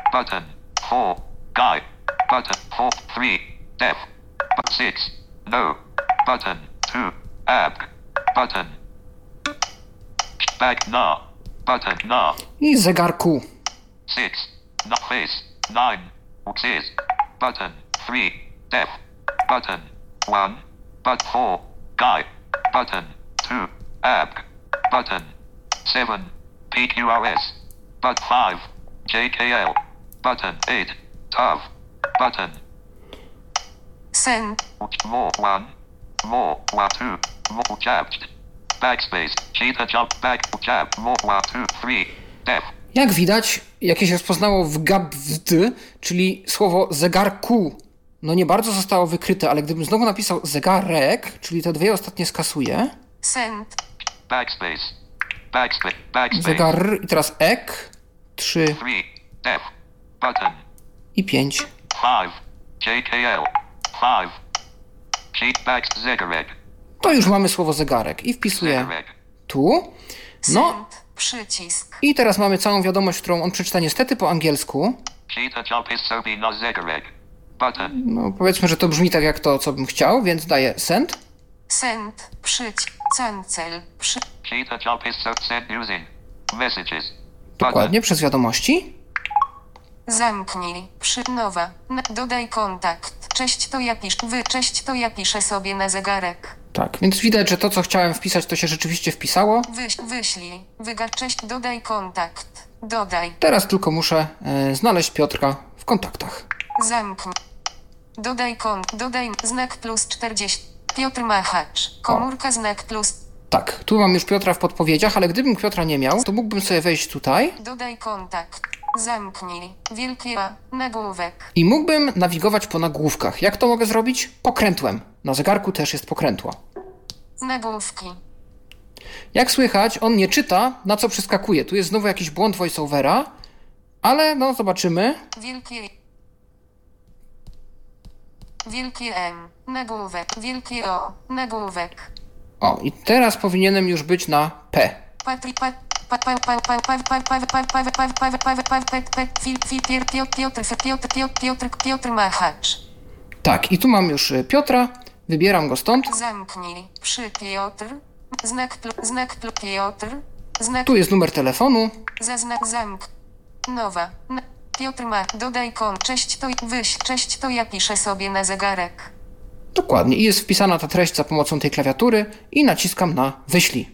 Button. 4. Guy. Button. 4. 3. Def. 6. No. Button. 2. Ab. Button. Back na. Button na. I zegarku. 6. No face. 9. Uxes. Button. 3. Def. Button. 1. But 4. Guy. Button. 2. Ab. Button. 7. PQRS. But 5. JKL. Button. 8. Tav. Button. Send. More 1. More 2. More jabbed. Backspace. Cheetah jump back. Jab. More 1 2 3. Def. Jak widać, jakieś rozpoznało w gabd, czyli słowo zegarku. No nie bardzo zostało wykryte, ale gdybym znowu napisał zegarek, czyli te dwie ostatnie skasuję. Send. Backspace. Backspace. Backspace. Zegar i teraz ek. 3 3. Def. Button. i 5. 5. JKL. 5. Cheat back zegarek. To już mamy słowo zegarek i wpisuję Zegarek. tu. No Send. Przycisk. i teraz mamy całą wiadomość, którą on przeczyta niestety po angielsku. Cheetah jump is sobie na zegarek. Button. No powiedzmy, że to brzmi tak jak to, co bym chciał, więc daję send. Send. Przycisk. Cancel. Cheetah jump is so send using messages. Dokładnie, przez wiadomości. Zamknij. Nowa. Dodaj kontakt. Cześć, to ja piszę. Cześć, to ja piszę sobie na zegarek. Tak, więc widać, że to, co chciałem wpisać, to się rzeczywiście wpisało. Wyślij. Cześć, dodaj kontakt. Dodaj. Teraz tylko muszę znaleźć Piotrka w kontaktach. Zamknij. Dodaj znak plus 40. Piotr Machacz. Komórka znak plus. Tak, tu mam już Piotra w podpowiedziach, ale gdybym Piotra nie miał, to mógłbym sobie wejść tutaj. Dodaj kontakt. Zamknij. Wielkie A. Nagłówek. I mógłbym nawigować po nagłówkach. Jak to mogę zrobić? Pokrętłem. Na zegarku też jest pokrętło. Nagłówki. Jak słychać, on nie czyta, na co przeskakuje. Tu jest znowu jakiś błąd voiceovera, ale no zobaczymy. Wielkie M. Nagłówek. Wielkie O. Nagłówek. O, i teraz powinienem już być na P. Piotr Machacz. Tak, i tu mam już Piotra. Wybieram go stąd. Zamknij. Piotr. Znak Piotr. Znak. Tu jest numer telefonu. Zaznak Nowa. Piotr dodaj cześć, to ja piszę sobie na zegarek. Dokładnie. I jest wpisana ta treść za pomocą tej klawiatury i naciskam na wyślij.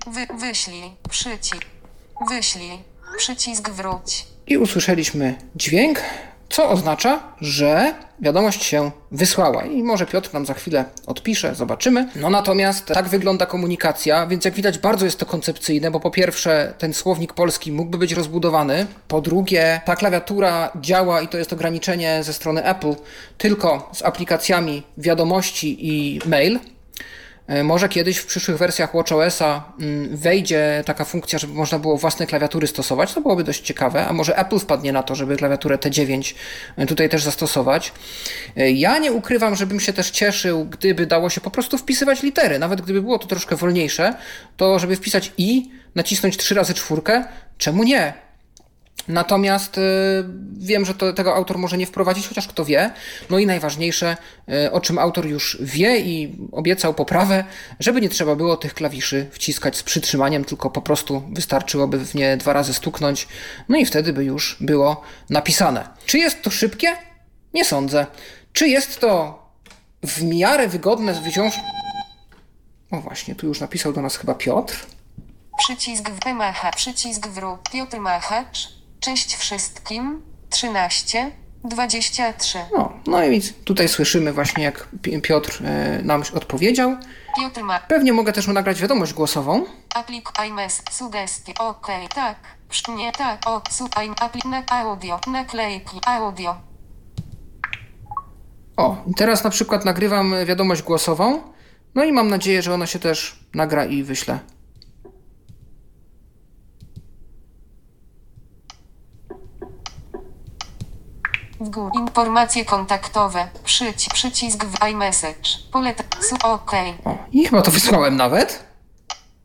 Wyślij. Przycisk wróć. I usłyszeliśmy dźwięk, co oznacza, że wiadomość się wysłała. I może Piotr nam za chwilę odpisze, zobaczymy. No natomiast tak wygląda komunikacja, więc jak widać bardzo jest to koncepcyjne, bo po pierwsze ten słownik polski mógłby być rozbudowany, po drugie ta klawiatura działa i to jest ograniczenie ze strony Apple tylko z aplikacjami wiadomości i mail. Może kiedyś w przyszłych wersjach WatchOS-a wejdzie taka funkcja, żeby można było własne klawiatury stosować. To byłoby dość ciekawe, a może Apple wpadnie na to, żeby klawiaturę T9 tutaj też zastosować. Ja nie ukrywam, żebym się też cieszył, gdyby dało się po prostu wpisywać litery. Nawet gdyby było to troszkę wolniejsze, to żeby wpisać i, nacisnąć 3 razy 4, czemu nie? Natomiast wiem, że tego autor może nie wprowadzić, chociaż kto wie. No i najważniejsze, o czym autor już wie i obiecał poprawę, żeby nie trzeba było tych klawiszy wciskać z przytrzymaniem, tylko po prostu wystarczyłoby w nie 2 razy stuknąć, no i wtedy by już było napisane. Czy jest to szybkie? Nie sądzę. Czy jest to w miarę wygodne wziąć... O właśnie, tu już napisał do nas chyba Piotr. Przycisk wróć. Piotr Machacz. Cześć wszystkim. 13, 23. No i tutaj słyszymy właśnie, jak Piotr nam odpowiedział. Piotr Pewnie mogę też mu nagrać wiadomość głosową. Sugestie. Okej, tak. Nie tak. Audio. Naklejki. Audio. O, i teraz na przykład nagrywam wiadomość głosową. No i mam nadzieję, że ona się też nagra i wyśle. W górę. Informacje kontaktowe. Przycisk w iMessage. OK. O, i chyba to wysłałem nawet.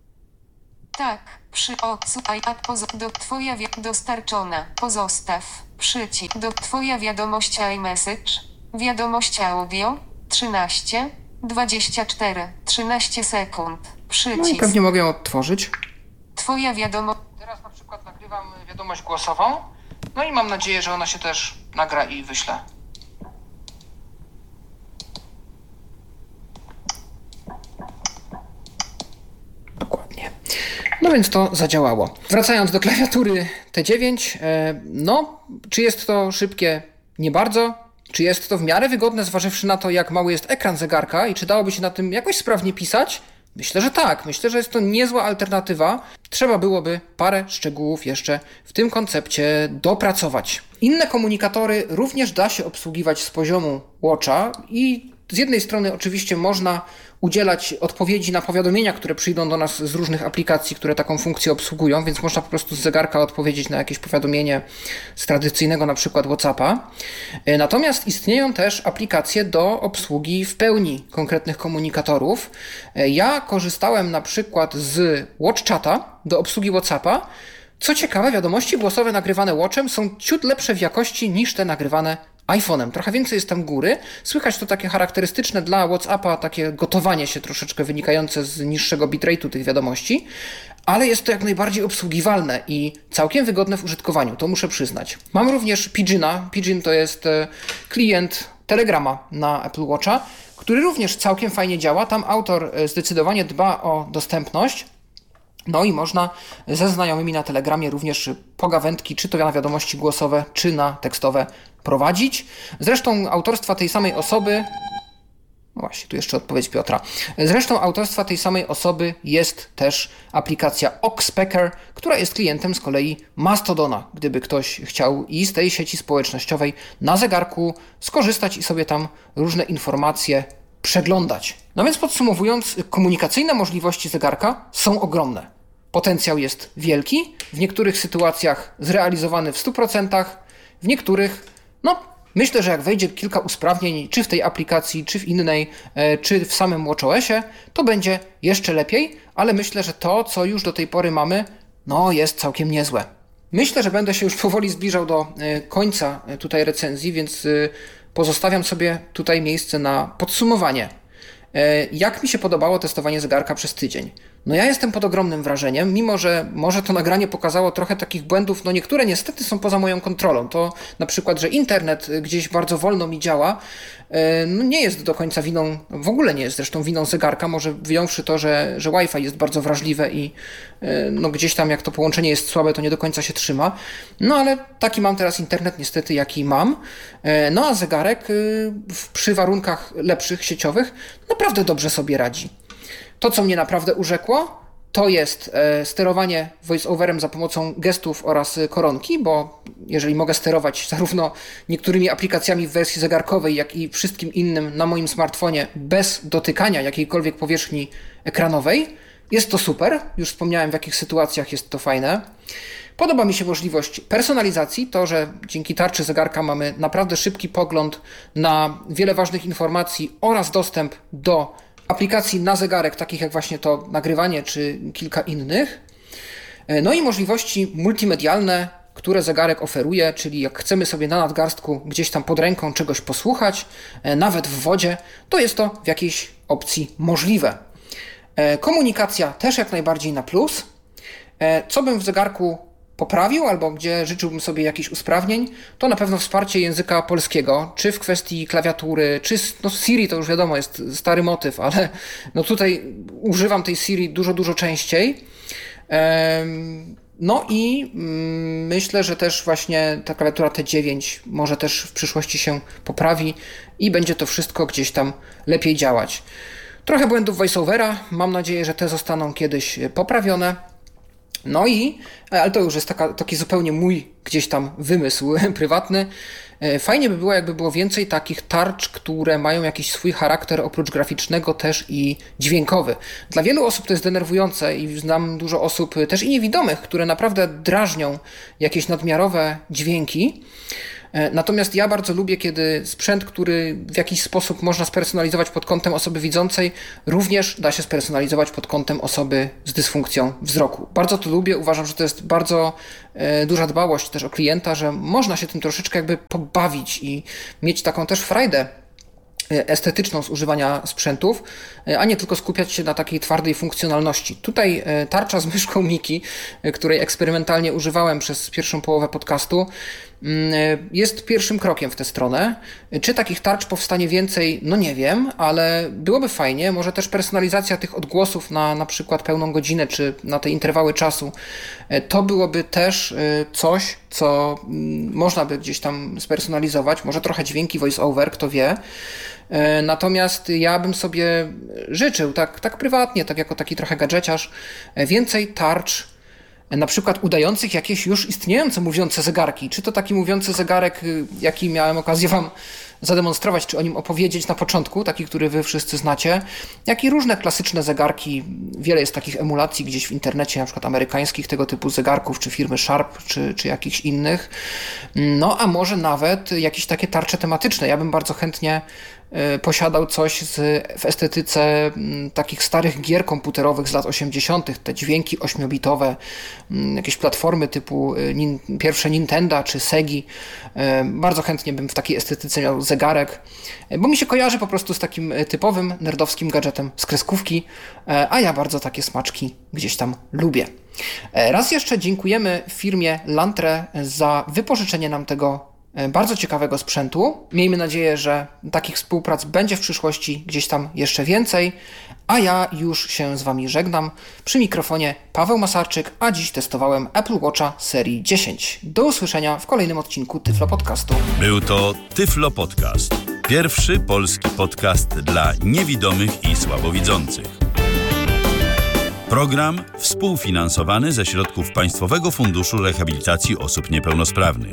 Tak. Twoja dostarczona. Pozostaw. Przycisk do Twoja wiadomość iMessage. Wiadomość audio. 13, 24, 13 sekund. No i Przycisk. pewnie mogę ją odtworzyć. Twoja wiadomość. Teraz na przykład nagrywam wiadomość głosową. No i mam nadzieję, że ona się też nagra i wyśle. Dokładnie. No więc to zadziałało. Wracając do klawiatury T9, no, czy jest to szybkie? Nie bardzo. Czy jest to w miarę wygodne, zważywszy na to, jak mały jest ekran zegarka i czy dałoby się na tym jakoś sprawnie pisać? Myślę, że tak. Myślę, że jest to niezła alternatywa. Trzeba byłoby parę szczegółów jeszcze w tym koncepcie dopracować. Inne komunikatory również da się obsługiwać z poziomu Watcha i z jednej strony oczywiście można udzielać odpowiedzi na powiadomienia, które przyjdą do nas z różnych aplikacji, które taką funkcję obsługują, więc można po prostu z zegarka odpowiedzieć na jakieś powiadomienie z tradycyjnego na przykład WhatsAppa. Natomiast istnieją też aplikacje do obsługi w pełni konkretnych komunikatorów. Ja korzystałem na przykład z WatchChata do obsługi WhatsAppa. Co ciekawe, wiadomości głosowe nagrywane Watchem są ciut lepsze w jakości niż te nagrywane iPhone'em. Trochę więcej jest tam góry. Słychać to takie charakterystyczne dla WhatsAppa, takie gotowanie się troszeczkę wynikające z niższego bitrate'u tych wiadomości, ale jest to jak najbardziej obsługiwalne i całkiem wygodne w użytkowaniu, to muszę przyznać. Mam również Pidgina. Pidgin to jest klient Telegrama na Apple Watcha, który również całkiem fajnie działa. Tam autor zdecydowanie dba o dostępność. No i można ze znajomymi na Telegramie również pogawędki, czy to na wiadomości głosowe, czy na tekstowe prowadzić. Zresztą autorstwa tej samej osoby... No właśnie, tu jeszcze odpowiedź Piotra. Zresztą autorstwa tej samej osoby jest też aplikacja Oxpecker, która jest klientem z kolei Mastodona, gdyby ktoś chciał i z tej sieci społecznościowej na zegarku skorzystać i sobie tam różne informacje przeglądać. No więc podsumowując, komunikacyjne możliwości zegarka są ogromne. Potencjał jest wielki, w niektórych sytuacjach zrealizowany w 100%, w niektórych, no myślę, że jak wejdzie kilka usprawnień, czy w tej aplikacji, czy w innej, czy w samym WatchOSie, to będzie jeszcze lepiej, ale myślę, że to, co już do tej pory mamy, no jest całkiem niezłe. Myślę, że będę się już powoli zbliżał do końca tutaj recenzji, więc pozostawiam sobie tutaj miejsce na podsumowanie. Jak mi się podobało testowanie zegarka przez tydzień? No ja jestem pod ogromnym wrażeniem, mimo że może to nagranie pokazało trochę takich błędów, no niektóre niestety są poza moją kontrolą. To na przykład, że internet gdzieś bardzo wolno mi działa, no nie jest do końca winą, w ogóle nie jest zresztą winą zegarka, może wyjąwszy to, że Wi-Fi jest bardzo wrażliwe i no gdzieś tam jak to połączenie jest słabe, to nie do końca się trzyma. No ale taki mam teraz internet niestety, jaki mam. No a zegarek przy warunkach lepszych, sieciowych, naprawdę dobrze sobie radzi. To, co mnie naprawdę urzekło, to jest sterowanie voice-overem za pomocą gestów oraz koronki, bo jeżeli mogę sterować zarówno niektórymi aplikacjami w wersji zegarkowej, jak i wszystkim innym na moim smartfonie bez dotykania jakiejkolwiek powierzchni ekranowej, jest to super. Już wspomniałem, w jakich sytuacjach jest to fajne. Podoba mi się możliwość personalizacji, to, że dzięki tarczy zegarka mamy naprawdę szybki pogląd na wiele ważnych informacji oraz dostęp do aplikacji na zegarek, takich jak właśnie to nagrywanie czy kilka innych. No i możliwości multimedialne, które zegarek oferuje, czyli jak chcemy sobie na nadgarstku gdzieś tam pod ręką czegoś posłuchać, nawet w wodzie, to jest to w jakiejś opcji możliwe. Komunikacja też jak najbardziej na plus. Co bym w zegarku poprawił, albo gdzie życzyłbym sobie jakichś usprawnień, to na pewno wsparcie języka polskiego, czy w kwestii klawiatury, czy no Siri to już wiadomo jest stary motyw, ale no tutaj używam tej Siri dużo częściej. No i myślę, że też właśnie ta klawiatura T9 może też w przyszłości się poprawi i będzie to wszystko gdzieś tam lepiej działać. Trochę błędów voiceovera, mam nadzieję, że te zostaną kiedyś poprawione. No i, ale to już jest taki zupełnie mój gdzieś tam wymysł prywatny. Fajnie by było, jakby było więcej takich tarcz, które mają jakiś swój charakter oprócz graficznego też i dźwiękowy. Dla wielu osób to jest denerwujące i znam dużo osób też i niewidomych, które naprawdę drażnią jakieś nadmiarowe dźwięki. Natomiast ja bardzo lubię, kiedy sprzęt, który w jakiś sposób można spersonalizować pod kątem osoby widzącej, również da się spersonalizować pod kątem osoby z dysfunkcją wzroku. Bardzo to lubię, uważam, że to jest bardzo duża dbałość też o klienta, że można się tym troszeczkę jakby pobawić i mieć taką też frajdę estetyczną z używania sprzętów, a nie tylko skupiać się na takiej twardej funkcjonalności. Tutaj tarcza z myszką Miki, której eksperymentalnie używałem przez pierwszą połowę podcastu, jest pierwszym krokiem w tę stronę. Czy takich tarcz powstanie więcej? No nie wiem, ale byłoby fajnie. Może też personalizacja tych odgłosów na przykład pełną godzinę, czy na te interwały czasu. To byłoby też coś, co można by gdzieś tam spersonalizować. Może trochę dźwięki voice-over, kto wie. Natomiast ja bym sobie życzył, tak prywatnie, tak jako taki trochę gadżeciarz, więcej tarcz, na przykład udających jakieś już istniejące mówiące zegarki. Czy to taki mówiący zegarek, jaki miałem okazję Wam zademonstrować, czy o nim opowiedzieć na początku, taki, który Wy wszyscy znacie, jak i różne klasyczne zegarki. Wiele jest takich emulacji gdzieś w internecie, na przykład amerykańskich tego typu zegarków, czy firmy Sharp, czy jakichś innych. No a może nawet jakieś takie tarcze tematyczne. Ja bym bardzo chętnie posiadał coś w estetyce takich starych gier komputerowych z lat 80., te dźwięki 8-bitowe, jakieś platformy typu pierwsze Nintendo czy Segi. Bardzo chętnie bym w takiej estetyce miał zegarek, bo mi się kojarzy po prostu z takim typowym nerdowskim gadżetem z kreskówki, a ja bardzo takie smaczki gdzieś tam lubię. Raz jeszcze dziękujemy firmie Lantre za wypożyczenie nam tego bardzo ciekawego sprzętu. Miejmy nadzieję, że takich współprac będzie w przyszłości gdzieś tam jeszcze więcej, a ja już się z Wami żegnam. Przy mikrofonie Paweł Masarczyk, a dziś testowałem Apple Watcha serii 10. Do usłyszenia w kolejnym odcinku Tyflo Podcastu. Był to Tyflo Podcast. Pierwszy polski podcast dla niewidomych i słabowidzących. Program współfinansowany ze środków Państwowego Funduszu Rehabilitacji Osób Niepełnosprawnych.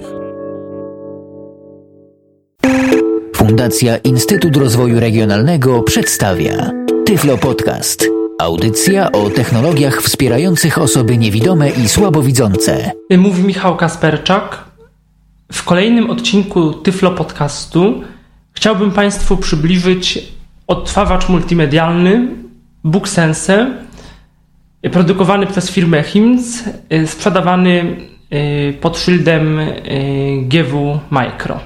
Fundacja Instytut Rozwoju Regionalnego przedstawia Tyflo Podcast. Audycja o technologiach wspierających osoby niewidome i słabowidzące. Mówi Michał Kasperczak. W kolejnym odcinku Tyflo Podcastu chciałbym Państwu przybliżyć odtwarzacz multimedialny BookSense, produkowany przez firmę HIMS, sprzedawany pod szyldem GW Micro.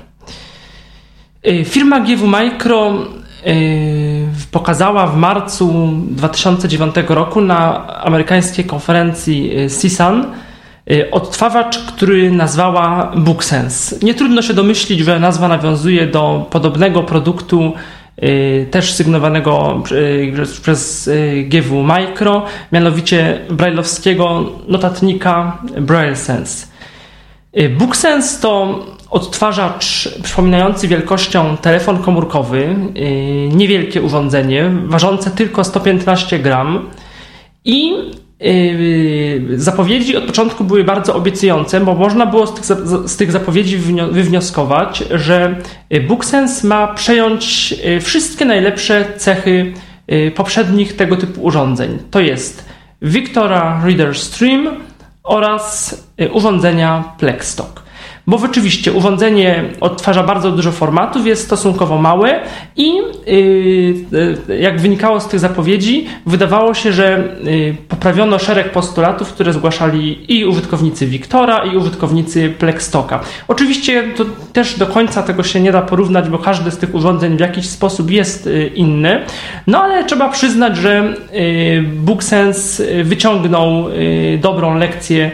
Firma GW Micro pokazała w marcu 2009 roku na amerykańskiej konferencji CSUN odtwarzacz, który nazwała BookSense. Nie trudno się domyślić, że nazwa nawiązuje do podobnego produktu też sygnowanego przez GW Micro, mianowicie brailleowskiego notatnika BrailleSense. BookSense to odtwarzacz przypominający wielkością telefon komórkowy, niewielkie urządzenie, ważące tylko 115 gram i zapowiedzi od początku były bardzo obiecujące, bo można było z tych zapowiedzi wywnioskować, że BookSense ma przejąć wszystkie najlepsze cechy poprzednich tego typu urządzeń. To jest Victora Reader Stream oraz urządzenia Plextalk. Bo rzeczywiście urządzenie odtwarza bardzo dużo formatów, jest stosunkowo małe i jak wynikało z tych zapowiedzi, wydawało się, że poprawiono szereg postulatów, które zgłaszali i użytkownicy Victora, i użytkownicy Plextalka. Oczywiście to też do końca tego się nie da porównać, bo każde z tych urządzeń w jakiś sposób jest inny, no ale trzeba przyznać, że BookSense wyciągnął dobrą lekcję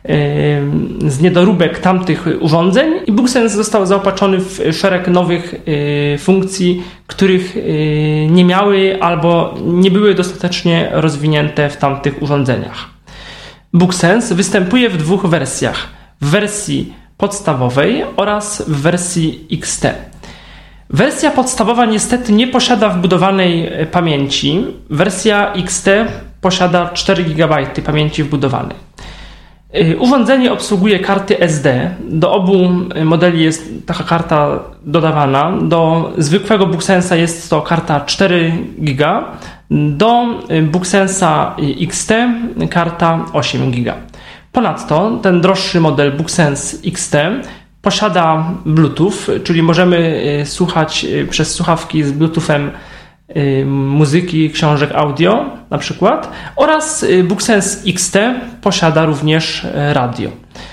z niedoróbek tamtych urządzeń i BookSense został zaopatrzony w szereg nowych funkcji, których nie miały albo nie były dostatecznie rozwinięte w tamtych urządzeniach. BookSense występuje w dwóch wersjach. W wersji podstawowej oraz w wersji XT. Wersja podstawowa niestety nie posiada wbudowanej pamięci. Wersja XT posiada 4 GB pamięci wbudowanej. Urządzenie obsługuje karty SD. Do obu modeli jest taka karta dodawana. Do zwykłego BookSense'a jest to karta 4 GB. Do BookSense'a XT karta 8 GB. Ponadto ten droższy model BookSense XT Posiada Bluetooth, czyli możemy słuchać przez słuchawki z Bluetoothem muzyki, książek audio na przykład, oraz BookSense XT posiada również radio.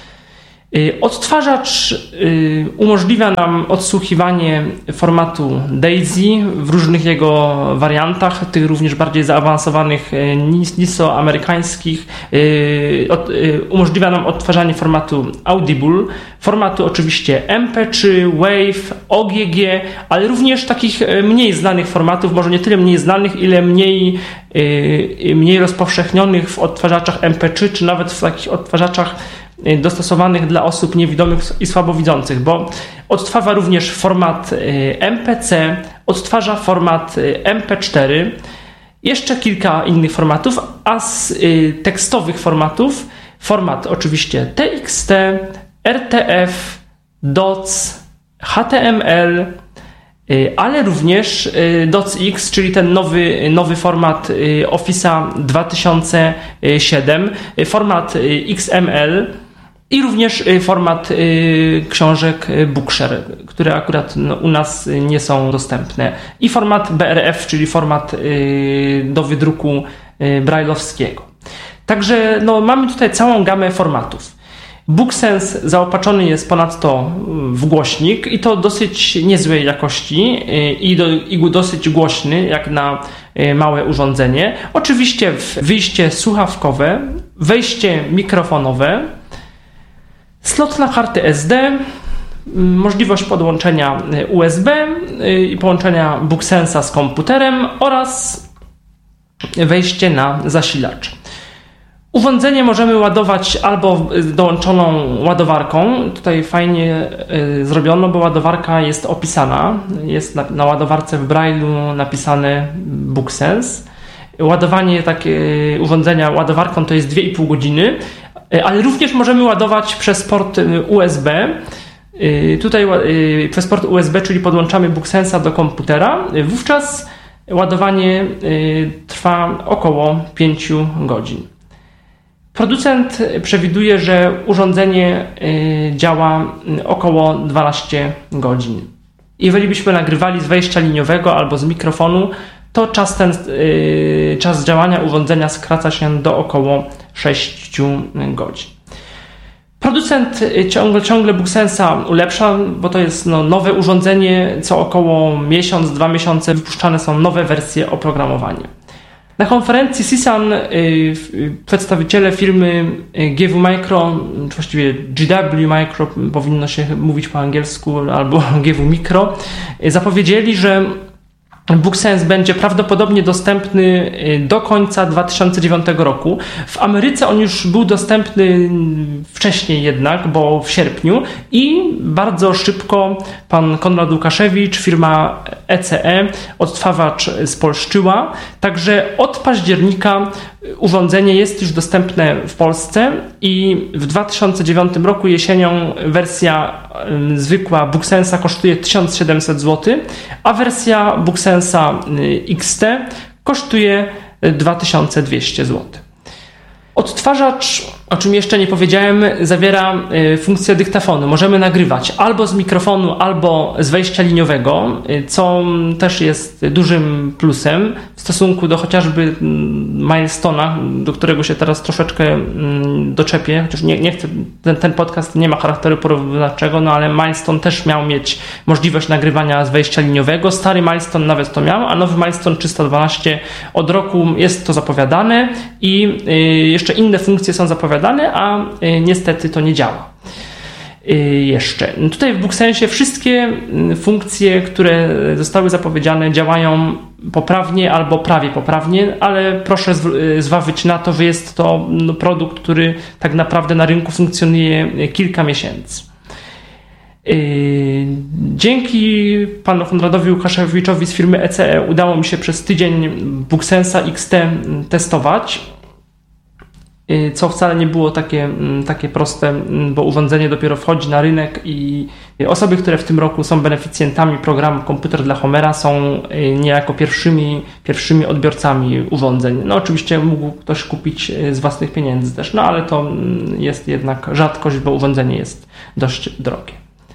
Odtwarzacz umożliwia nam odsłuchiwanie formatu DAISY w różnych jego wariantach, tych również bardziej zaawansowanych, niso-amerykańskich. Umożliwia nam odtwarzanie formatu Audible, formatu oczywiście MP3, WAV, OGG, ale również takich mniej znanych formatów, może nie tyle mniej znanych, ile mniej rozpowszechnionych w odtwarzaczach MP3, czy nawet w takich odtwarzaczach dostosowanych dla osób niewidomych i słabowidzących, bo odtwarza również format MPC, odtwarza format MP4, jeszcze kilka innych formatów, a z tekstowych formatów format oczywiście TXT, RTF, DOC, HTML, ale również DOCX, czyli ten nowy format Office'a 2007, format XML i również format książek Bookshare, które akurat u nas nie są dostępne, i format BRF, czyli format do wydruku brajlowskiego. Także mamy tutaj całą gamę formatów. BookSense zaopatrzony jest ponadto w głośnik i to dosyć niezłej jakości i dosyć głośny jak na małe urządzenie. Oczywiście wyjście słuchawkowe, wejście mikrofonowe, slot na karty SD, możliwość podłączenia USB i połączenia BookSense'a z komputerem oraz wejście na zasilacz. Urządzenie możemy ładować albo dołączoną ładowarką. Tutaj fajnie zrobiono, bo ładowarka jest opisana. Jest na ładowarce w Braille'u napisane BookSense. Ładowanie urządzenia ładowarką to jest 2,5 godziny, ale również możemy ładować przez port USB. Tutaj przez port USB, czyli podłączamy BookSense'a do komputera. Wówczas ładowanie trwa około 5 godzin. Producent przewiduje, że urządzenie działa około 12 godzin. Jeżeli byśmy nagrywali z wejścia liniowego albo z mikrofonu, to czas działania urządzenia skraca się do około 6 godzin. Producent ciągle BookSense'a ulepsza, bo to jest nowe urządzenie, co około miesiąc, 2 miesiące wypuszczane są nowe wersje oprogramowania. Na konferencji CSUN przedstawiciele firmy GW Micro, czy właściwie GW Micro, powinno się mówić po angielsku, albo GW Micro, zapowiedzieli, że BookSense będzie prawdopodobnie dostępny do końca 2009 roku. W Ameryce on już był dostępny wcześniej jednak, bo w sierpniu, i bardzo szybko pan Konrad Łukaszewicz, firma ECE, odtwarzacz spolszczyła. Także od października urządzenie jest już dostępne w Polsce i w 2009 roku jesienią wersja zwykła BookSense'a kosztuje 1700 zł, a wersja BookSense'a XT kosztuje 2200 zł. Odtwarzacz, o czym jeszcze nie powiedziałem, zawiera funkcję dyktafonu. Możemy nagrywać albo z mikrofonu, albo z wejścia liniowego, co też jest dużym plusem w stosunku do chociażby Milestone'a, do którego się teraz troszeczkę doczepię, chociaż nie chcę, ten podcast nie ma charakteru porównawczego, ale Milestone też miał mieć możliwość nagrywania z wejścia liniowego. Stary Milestone nawet to miał, a nowy Milestone 312 od roku jest to zapowiadane i jeszcze inne funkcje są zapowiadane, a niestety to nie działa. Jeszcze. Tutaj w BookSense'ie wszystkie funkcje, które zostały zapowiedziane, działają poprawnie albo prawie poprawnie, ale proszę zważyć na to, że jest to produkt, który tak naprawdę na rynku funkcjonuje kilka miesięcy. Dzięki panu Konradowi Łukaszewiczowi z firmy ECE udało mi się przez tydzień BookSense'a XT testować, co wcale nie było takie proste, bo urządzenie dopiero wchodzi na rynek i osoby, które w tym roku są beneficjentami programu Komputer dla Homera, są niejako pierwszymi odbiorcami urządzeń. Oczywiście mógł ktoś kupić z własnych pieniędzy też, ale to jest jednak rzadkość, bo urządzenie jest dość drogie.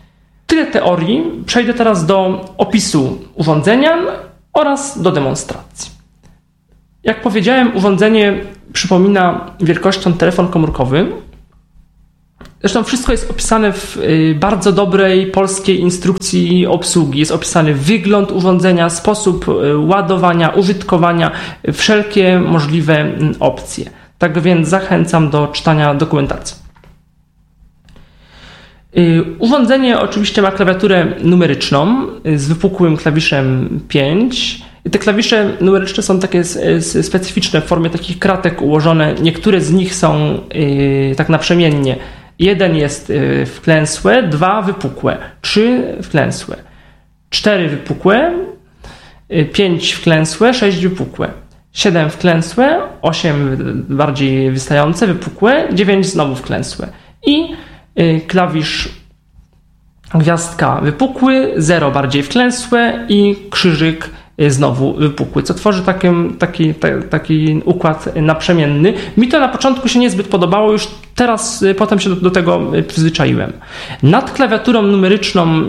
Tyle teorii. Przejdę teraz do opisu urządzenia oraz do demonstracji. Jak powiedziałem, urządzenie przypomina wielkością telefon komórkowy. Zresztą wszystko jest opisane w bardzo dobrej polskiej instrukcji obsługi. Jest opisany wygląd urządzenia, sposób ładowania, użytkowania, wszelkie możliwe opcje. Tak więc zachęcam do czytania dokumentacji. Urządzenie oczywiście ma klawiaturę numeryczną z wypukłym klawiszem 5. Te klawisze numeryczne są takie specyficzne w formie takich kratek ułożone. Niektóre z nich są tak naprzemiennie. 1 jest wklęsłe, 2 wypukłe, 3 wklęsłe, 4 wypukłe, 5 wklęsłe, 6 wypukłe, 7 wklęsłe, 8 bardziej wystające, wypukłe, 9 znowu wklęsłe. I klawisz gwiazdka wypukły, 0 bardziej wklęsłe i krzyżyk znowu wypukły, co tworzy taki układ naprzemienny. Mi to na początku się niezbyt podobało, już teraz potem się do tego przyzwyczaiłem. Nad klawiaturą numeryczną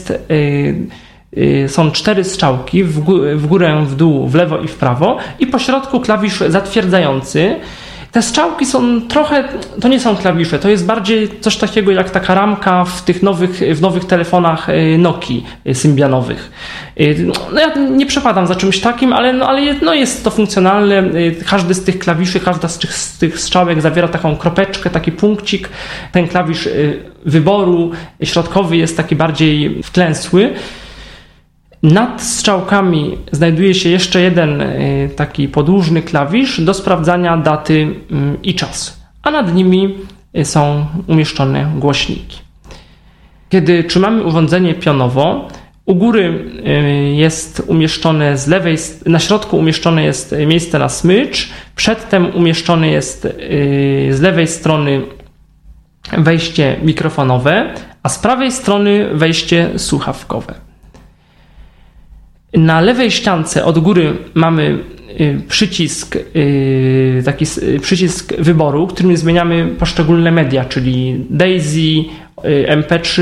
są 4 strzałki, w górę, w dół, w lewo i w prawo i po środku klawisz zatwierdzający. Te strzałki są trochę, to nie są klawisze, to jest bardziej coś takiego jak taka ramka w nowych telefonach Nokii symbianowych. No ja nie przepadam za czymś takim, ale jest to funkcjonalne. Każdy z tych klawiszy, każda z tych strzałek zawiera taką kropeczkę, taki punkcik. Ten klawisz wyboru środkowy jest taki bardziej wklęsły. Nad strzałkami znajduje się jeszcze jeden taki podłużny klawisz do sprawdzania daty i czasu, a nad nimi są umieszczone głośniki. Kiedy trzymamy urządzenie pionowo, u góry jest umieszczone na środku umieszczone jest miejsce na smycz, przedtem umieszczone jest z lewej strony wejście mikrofonowe, a z prawej strony wejście słuchawkowe. Na lewej ściance od góry mamy taki przycisk wyboru, którym zmieniamy poszczególne media, czyli Daisy, MP3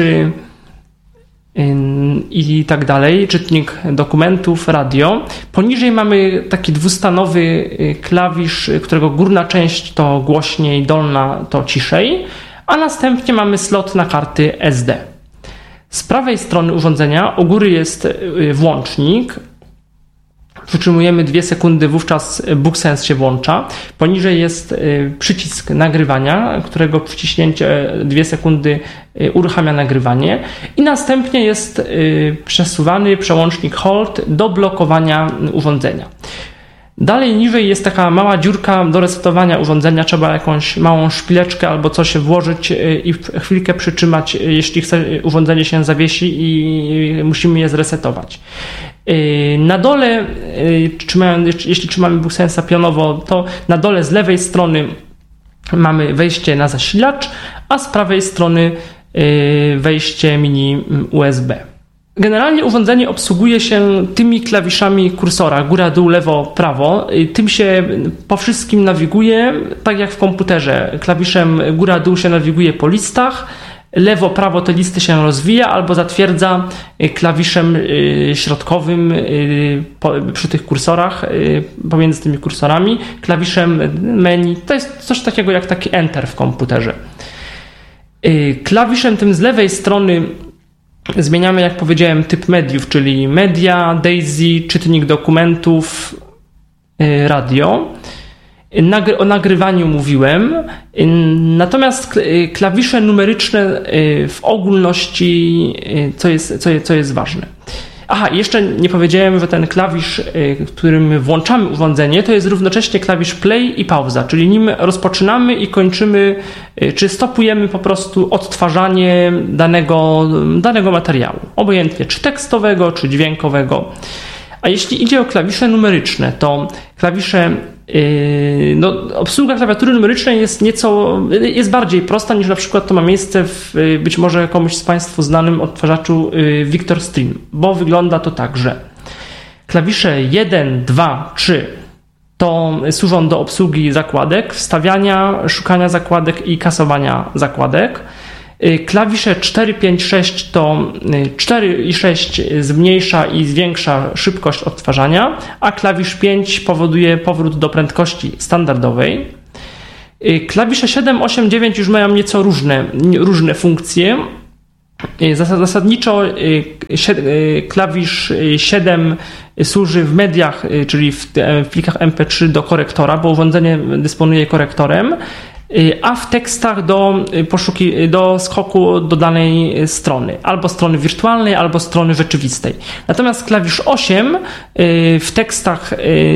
i tak dalej, czytnik dokumentów, radio. Poniżej mamy taki dwustanowy klawisz, którego górna część to głośniej, dolna to ciszej, a następnie mamy slot na karty SD. Z prawej strony urządzenia u góry jest włącznik. Przytrzymujemy 2 sekundy, wówczas BookSense się włącza. Poniżej jest przycisk nagrywania, którego przyciśnięcie 2 sekundy uruchamia nagrywanie. I następnie jest przesuwany przełącznik Hold do blokowania urządzenia. Dalej niżej jest taka mała dziurka do resetowania urządzenia. Trzeba jakąś małą szpileczkę albo coś włożyć i chwilkę przytrzymać, jeśli urządzenie się zawiesi i musimy je zresetować. Na dole, jeśli trzymamy BookSense'a pionowo, to na dole z lewej strony mamy wejście na zasilacz, a z prawej strony wejście mini USB. Generalnie urządzenie obsługuje się tymi klawiszami kursora, góra, dół, lewo, prawo. Tym się po wszystkim nawiguje, tak jak w komputerze. Klawiszem góra, dół się nawiguje po listach, lewo, prawo te listy się rozwija albo zatwierdza klawiszem środkowym przy tych kursorach, pomiędzy tymi kursorami, klawiszem menu. To jest coś takiego jak taki Enter w komputerze. Klawiszem tym z lewej strony zmieniamy, jak powiedziałem, typ mediów, czyli media, Daisy, czytnik dokumentów, radio. O nagrywaniu mówiłem, natomiast klawisze numeryczne w ogólności, co jest ważne. Aha, jeszcze nie powiedziałem, że ten klawisz, którym włączamy urządzenie, to jest równocześnie klawisz play i pauza, czyli nim rozpoczynamy i kończymy, czy stopujemy po prostu odtwarzanie danego materiału, obojętnie czy tekstowego, czy dźwiękowego. A jeśli idzie o klawisze numeryczne, to klawisze, obsługa klawiatury numerycznej jest bardziej prosta niż na przykład to ma miejsce w być może komuś z Państwa znanym odtwarzaczu Victor Stream, bo wygląda to tak, że klawisze 1, 2, 3 to służą do obsługi zakładek, wstawiania, szukania zakładek i kasowania zakładek. Klawisze 4, 5, 6 to 4 i 6 zmniejsza i zwiększa szybkość odtwarzania, a klawisz 5 powoduje powrót do prędkości standardowej. Klawisze 7, 8, 9 już mają nieco różne funkcje. Zasadniczo klawisz 7 służy w mediach, czyli w plikach MP3 do korektora, bo urządzenie dysponuje korektorem, a w tekstach do skoku do danej strony, albo strony wirtualnej, albo strony rzeczywistej. Natomiast klawisz 8 w tekstach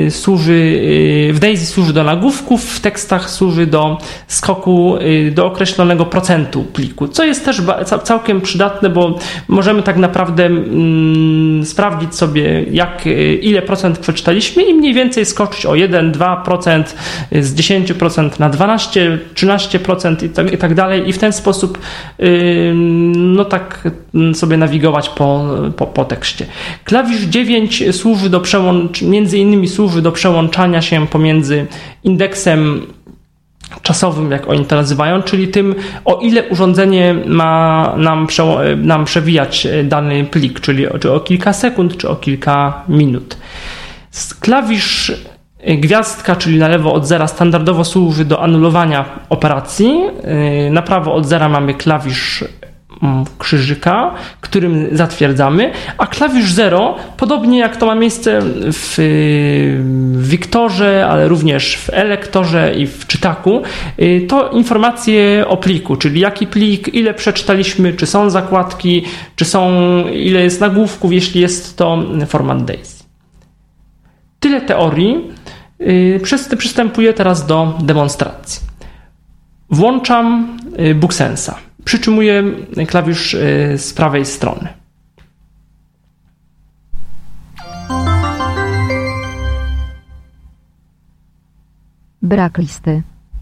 w DAISY służy do nagłówków, w tekstach służy do skoku do określonego procentu pliku, co jest też całkiem przydatne, bo możemy tak naprawdę sprawdzić sobie, ile procent przeczytaliśmy i mniej więcej skoczyć o 1-2% z 10% na 12%, 13% i tak dalej, i w ten sposób tak sobie nawigować po tekście. Klawisz 9 służy między innymi służy do przełączania się pomiędzy indeksem czasowym, jak oni to nazywają, czyli tym, o ile urządzenie ma nam przewijać dany plik, czyli czy o kilka sekund, czy o kilka minut. Klawisz gwiazdka, czyli na lewo od zera, standardowo służy do anulowania operacji. Na prawo od zera mamy klawisz krzyżyka, którym zatwierdzamy, a klawisz 0, podobnie jak to ma miejsce w Wiktorze, ale również w Elektorze i w czytaku, to informacje o pliku, czyli jaki plik, ile przeczytaliśmy, czy są zakładki, ile jest nagłówków, jeśli jest to format DAISY. Tyle teorii. Przystępuję teraz do demonstracji. Włączam BookSense'a. Przytrzymuję klawisz z prawej strony. Brak listy.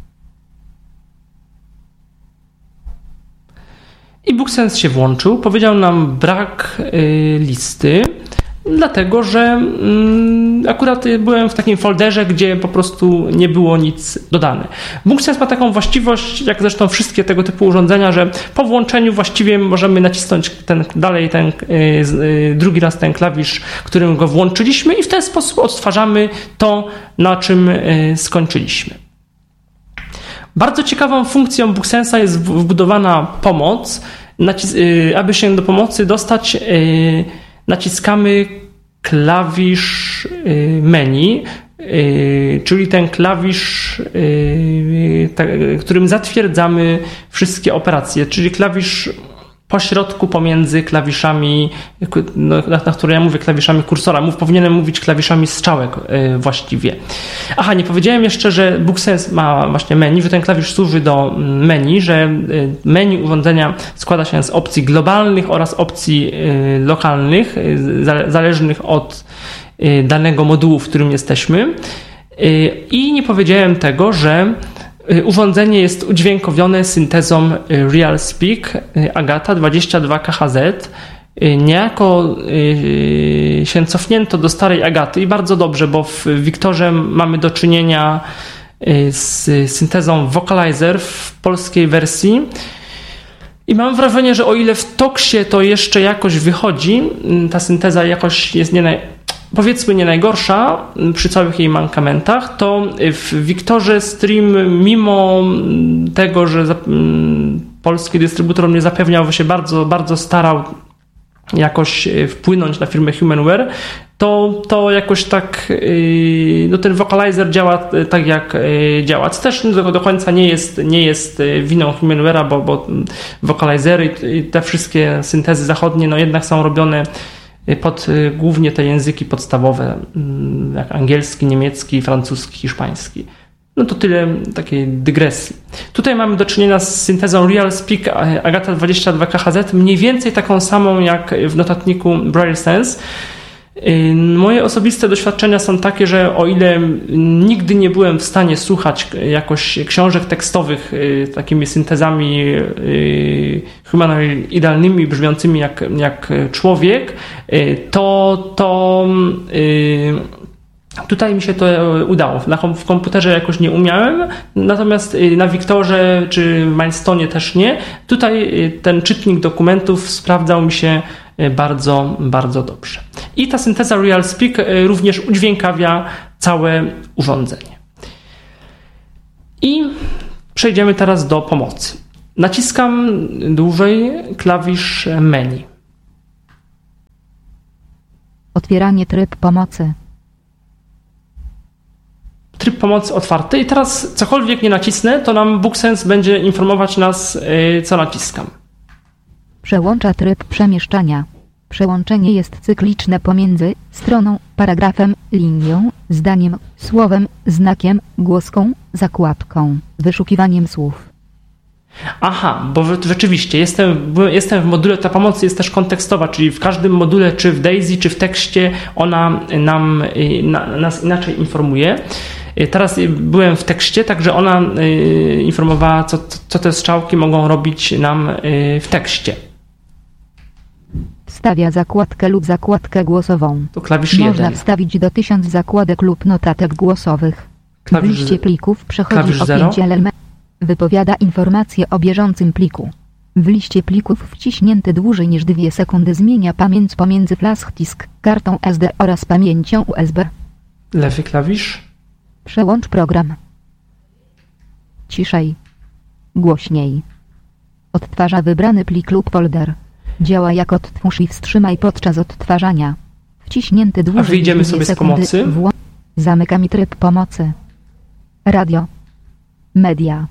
I BookSense się włączył. Powiedział nam brak listy, dlatego że akurat byłem w takim folderze, gdzie po prostu nie było nic dodane. BookSense ma taką właściwość, jak zresztą wszystkie tego typu urządzenia, że po włączeniu właściwie możemy nacisnąć drugi raz ten klawisz, którym go włączyliśmy, i w ten sposób odtwarzamy to, na czym skończyliśmy. Bardzo ciekawą funkcją BookSense'a jest wbudowana pomoc. Aby się do pomocy dostać, naciskamy klawisz menu, czyli ten klawisz, którym zatwierdzamy wszystkie operacje, czyli klawisz pośrodku pomiędzy klawiszami, na które ja mówię klawiszami kursora. Powinienem mówić klawiszami strzałek właściwie. Aha, nie powiedziałem jeszcze, że BookSense ma właśnie menu, że ten klawisz służy do menu, że menu urządzenia składa się z opcji globalnych oraz opcji lokalnych, zależnych od danego modułu, w którym jesteśmy. I nie powiedziałem tego, że urządzenie jest udźwiękowione syntezą RealSpeak Agata 22KHZ. Niejako się cofnięto do starej Agaty i bardzo dobrze, bo w Wiktorze mamy do czynienia z syntezą Vocalizer w polskiej wersji. I mam wrażenie, że o ile w Toxie to jeszcze jakoś wychodzi, ta synteza jakoś jest powiedzmy nie najgorsza przy całych jej mankamentach, to w Wiktorze Stream, mimo tego, że polski dystrybutor mnie zapewniał, że się bardzo, bardzo starał jakoś wpłynąć na firmę Humanware, to jakoś tak ten Vocalizer działa tak, jak działa. Co też do końca nie jest winą Humanware'a, bo Vocalizery i te wszystkie syntezy zachodnie jednak są robione pod głównie te języki podstawowe, jak angielski, niemiecki, francuski, hiszpański. To tyle takiej dygresji. Tutaj mamy do czynienia z syntezą RealSpeak Agata 22KHZ, mniej więcej taką samą jak w notatniku BrailleSense. Moje osobiste doświadczenia są takie, że o ile nigdy nie byłem w stanie słuchać jakoś książek tekstowych takimi syntezami humanoidalnymi, brzmiącymi jak człowiek, to Tutaj mi się to udało. W komputerze jakoś nie umiałem, natomiast na Wiktorze czy Mindstone też nie. Tutaj ten czytnik dokumentów sprawdzał mi się bardzo, bardzo dobrze. I ta synteza RealSpeak również udźwiękawia całe urządzenie. I przejdziemy teraz do pomocy. Naciskam dłużej klawisz menu. Otwieranie tryb pomocy. Tryb pomocy otwarty i teraz cokolwiek nie nacisnę, to nam BookSense będzie informować nas, co naciskam. Przełącza tryb przemieszczania. Przełączenie jest cykliczne pomiędzy stroną, paragrafem, linią, zdaniem, słowem, znakiem, głoską, zakładką, wyszukiwaniem słów. Aha, bo rzeczywiście jestem w module, ta pomoc jest też kontekstowa, czyli w każdym module, czy w Daisy, czy w tekście, ona nas inaczej informuje. Teraz byłem w tekście, także ona informowała, co te strzałki mogą robić nam w tekście. Wstawia zakładkę lub zakładkę głosową. To klawisz Można 1. wstawić do 1000 zakładek lub notatek głosowych. Klawisz W liście plików przechodzi klawisz 0. opięcie element. Wypowiada informacje o bieżącym pliku. W liście plików wciśnięty dłużej niż 2 sekundy zmienia pamięć pomiędzy flashdisk, kartą SD oraz pamięcią USB. Lewy klawisz. Przełącz program. Ciszej. Głośniej. Odtwarza wybrany plik lub folder. Działa jak odtwórz i wstrzymaj podczas odtwarzania. Wciśnięty dłużej niż wyjdziemy 2 sobie z sekundy. pomocy. Zamykam tryb pomocy. Radio. Media.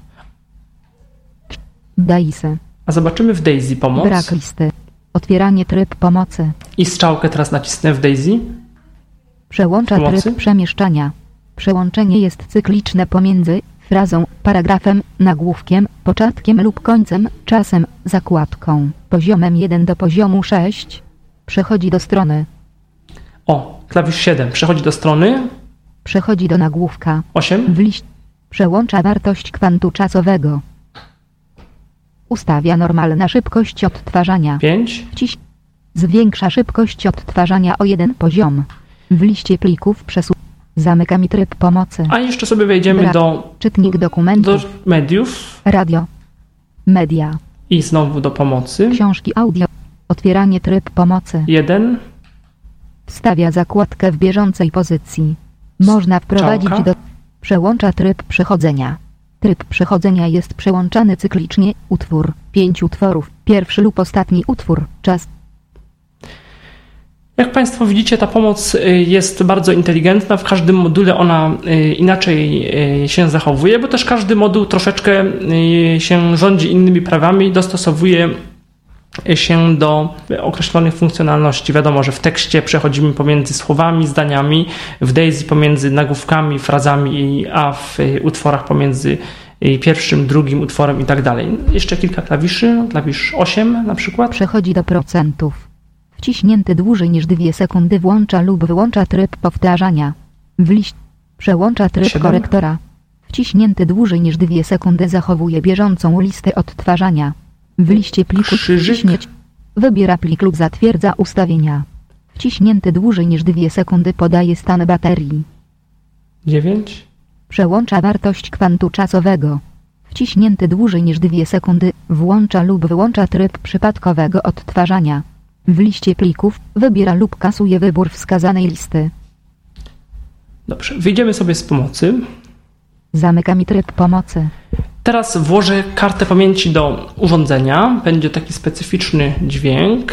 Daisy. A zobaczymy w Daisy pomoc. Brak listy. Otwieranie tryb pomocy. I strzałkę teraz nacisnę w Daisy. Przełącza Pomocy? tryb przemieszczania. Przełączenie jest cykliczne pomiędzy frazą, paragrafem, nagłówkiem, początkiem lub końcem, czasem, zakładką. Poziomem 1 do poziomu 6. Przechodzi do strony. O, klawisz 7. Przechodzi do strony. Przechodzi do nagłówka. 8. W liście. Przełącza wartość kwantu czasowego. Ustawia normalna szybkość odtwarzania. 5. Zwiększa szybkość odtwarzania o 1 poziom. W liście plików zamykam tryb pomocy. A jeszcze sobie wejdziemy do Czytnik dokumentów. mediów Radio. Media. i znowu do pomocy. Książki audio. Otwieranie tryb pomocy. 1. Wstawia zakładkę w bieżącej pozycji. Można wprowadzić Strzałka. Przełącza tryb przechodzenia. Tryb przechodzenia jest przełączany cyklicznie. Utwór. 5 utworów. Pierwszy lub ostatni utwór. Czas. Jak Państwo widzicie, ta pomoc jest bardzo inteligentna. W każdym module ona inaczej się zachowuje, bo też każdy moduł troszeczkę się rządzi innymi prawami, dostosowuje się do określonych funkcjonalności. Wiadomo, że w tekście przechodzimy pomiędzy słowami, zdaniami, w Daisy pomiędzy nagłówkami, frazami, a w utworach pomiędzy pierwszym, drugim utworem i tak dalej. Jeszcze kilka klawiszy, klawisz 8 na przykład. Przechodzi do procentów. Wciśnięty dłużej niż 2 sekundy włącza lub wyłącza tryb powtarzania. W liście przełącza tryb 7. korektora. Wciśnięty dłużej niż 2 sekundy zachowuje bieżącą listę odtwarzania. W liście pliku Krzyżyk. wybiera plik lub zatwierdza ustawienia. Wciśnięty dłużej niż 2 sekundy podaje stan baterii. 9. Przełącza wartość kwantu czasowego. Wciśnięty dłużej niż 2 sekundy włącza lub wyłącza tryb przypadkowego odtwarzania. W liście plików wybiera lub kasuje wybór wskazanej listy. Dobrze, wyjdziemy sobie z pomocy. Zamykam tryb pomocy. Teraz włożę kartę pamięci do urządzenia. Będzie taki specyficzny dźwięk.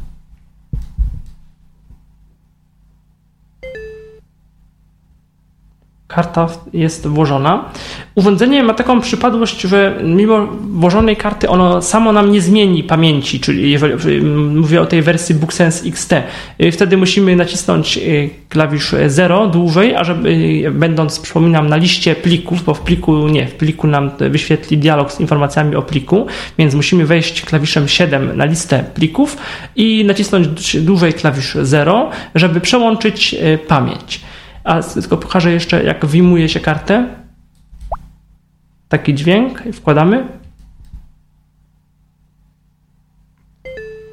Karta jest włożona. Urządzenie ma taką przypadłość, że mimo włożonej karty ono samo nam nie zmieni pamięci, czyli jeżeli mówię o tej wersji BookSense XT. Wtedy musimy nacisnąć klawisz 0 dłużej, a żeby będąc, przypominam, na liście plików, bo w pliku nam wyświetli dialog z informacjami o pliku, więc musimy wejść klawiszem 7 na listę plików i nacisnąć dłużej klawisz 0, żeby przełączyć pamięć. A tylko pokażę jeszcze, jak wyjmuje się kartę. Taki dźwięk. Wkładamy.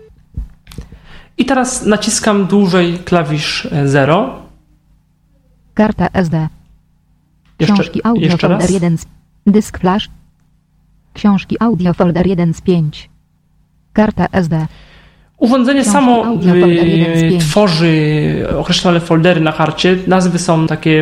I teraz naciskam dłużej klawisz 0. Karta SD. Książki audio jeszcze folder raz. 1 z dysk flash. Książki audio folder 1 z 5. Karta SD. Urządzenie Książki samo audio folder 1 z 5. tworzy określone foldery na karcie. Nazwy są takie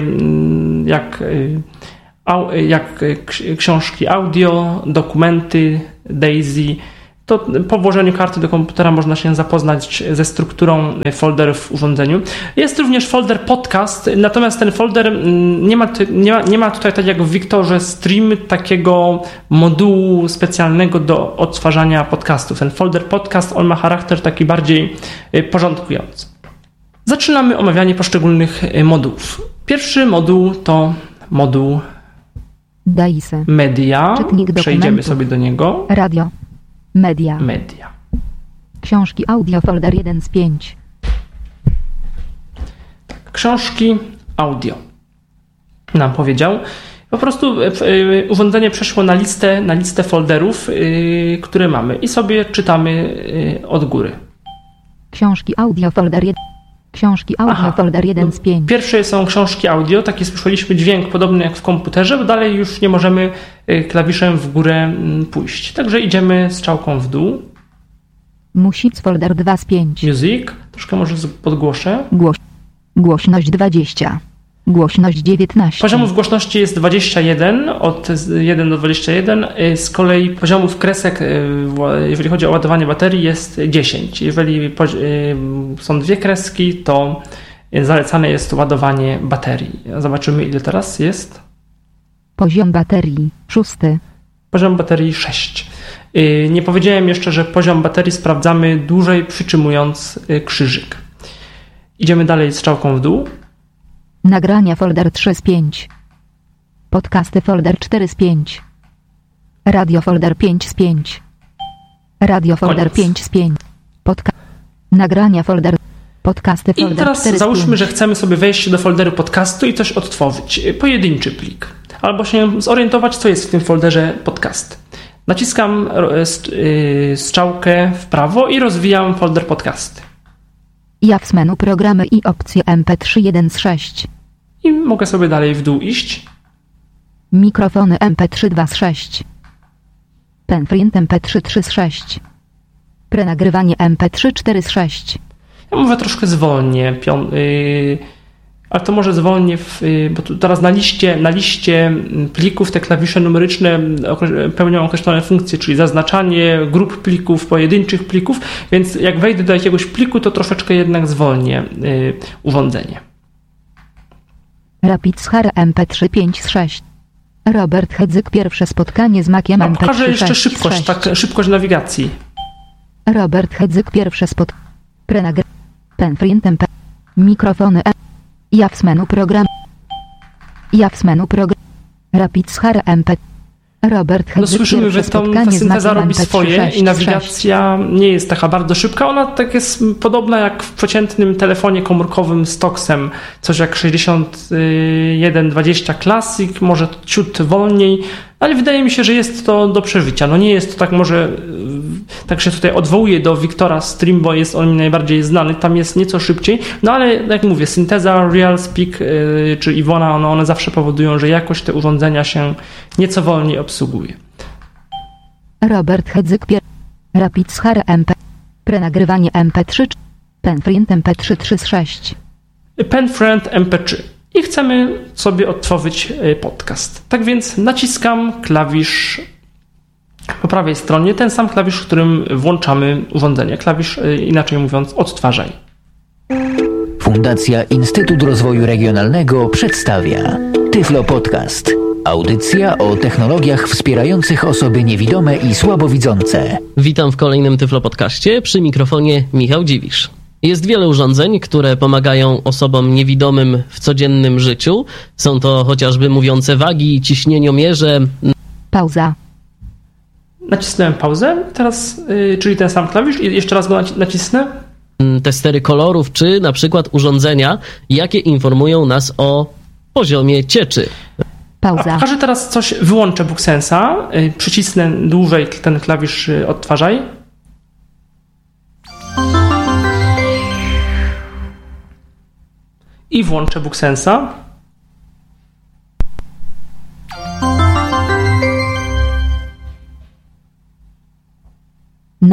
jak książki audio, dokumenty, Daisy. To po włożeniu karty do komputera można się zapoznać ze strukturą folderów w urządzeniu. Jest również folder podcast, natomiast ten folder nie ma tutaj, tak jak w Wiktorze Stream, takiego modułu specjalnego do odtwarzania podcastów. Ten folder podcast, on ma charakter taki bardziej porządkujący. Zaczynamy omawianie poszczególnych modułów. Pierwszy moduł to moduł Daisy. media. Czytnik Przejdziemy dokumentów. sobie do niego. Radio. Media. Media. Książki audio folder 1 z 5. Książki audio nam powiedział. Po prostu urządzenie przeszło na listę folderów, które mamy i sobie czytamy od góry. Książki audio folder 1. Książki audio folder 1 z 5. Pierwsze są książki audio, taki słyszeliśmy dźwięk podobny jak w komputerze, bo dalej już nie możemy klawiszem w górę pójść. Także idziemy strzałką w dół. Music folder 2 z 5. Music, troszkę może podgłoszę. Głośność 20. Głośność 19. Poziomów głośności jest 21, od 1 do 21. Z kolei poziomów kresek, jeżeli chodzi o ładowanie baterii, jest 10. Jeżeli są dwie kreski, to zalecane jest ładowanie baterii. Zobaczymy, ile teraz jest. Poziom baterii 6. Poziom baterii 6. Nie powiedziałem jeszcze, że poziom baterii sprawdzamy dłużej, przytrzymując krzyżyk. Idziemy dalej strzałką w dół. Nagrania folder 3 z 5. Podcasty folder 4 z 5. Radio folder 5 z 5. Radio folder Koniec. 5 z 5. Nagrania folder. Podcasty folder I teraz 4 z 5. załóżmy, że chcemy sobie wejść do folderu podcastu i coś odtworzyć. Pojedynczy plik. Albo się zorientować, co jest w tym folderze podcast. Naciskam strzałkę w prawo i rozwijam folder podcasty. Ja w menu programy i opcje MP3 1 z 6. I mogę sobie dalej w dół iść. Mikrofony MP3 2 z 6. Penprint MP3 3 z 6. Prenagrywanie MP3 4 z 6. Ja mówię troszkę zwolnię, ale to może zwolnię, bo tu teraz na liście plików te klawisze numeryczne pełnią określone funkcje, czyli zaznaczanie grup plików, pojedynczych plików, więc jak wejdę do jakiegoś pliku, to troszeczkę jednak zwolnię urządzenie. Rapid Schara MP3 5 z 6. Robert Hedzyk pierwsze spotkanie z Maciem MP3 Pokażę jeszcze 6 z szybkość, 6. tak, szybkość nawigacji. Robert Hedzyk pierwsze Penprint MP. Mikrofony Ja w menu program. Rapid Schara MP. Robert Hedzyk No słyszymy, że pierwsze ta spotkanie z synteza Maciem robi MP3 swoje 6 i nawigacja nie jest taka bardzo szybka. Ona tak jest podobna jak w przeciętnym telefonie komórkowym z Toxem. Coś jak 6120 Classic, może ciut wolniej, ale wydaje mi się, że jest to do przeżycia. No nie jest to tak może, tak się tutaj odwołuję do Wiktora Stream, bo jest on mi najbardziej znany, tam jest nieco szybciej, no ale jak mówię, synteza, Real Speak czy Iwona, one zawsze powodują, że jakoś te urządzenia się nieco wolniej obsługuje. Robert Hedzyk Rapid Schara MP. Prenagrywanie MP3. Penprint MP3 3 z 6. PenFriend MP3 i chcemy sobie odtworzyć podcast. Tak więc naciskam klawisz po prawej stronie, ten sam klawisz, którym włączamy urządzenie. Klawisz, inaczej mówiąc, odtwarzaj. Fundacja Instytut Rozwoju Regionalnego przedstawia Tyflo Podcast. Audycja o technologiach wspierających osoby niewidome i słabowidzące. Witam w kolejnym Tyflo Podcaście, przy mikrofonie Michał Dziwisz. Jest wiele urządzeń, które pomagają osobom niewidomym w codziennym życiu. Są to chociażby mówiące wagi, ciśnieniomierze. Pauza. Nacisnąłem pauzę, teraz, czyli ten sam klawisz i jeszcze raz go nacisnę. Testery kolorów, czy na przykład urządzenia, jakie informują nas o poziomie cieczy. Pauza. Pokażę teraz coś, wyłączę BookSensa, przycisnę dłużej ten klawisz odtwarzaj. I włączę BookSensa.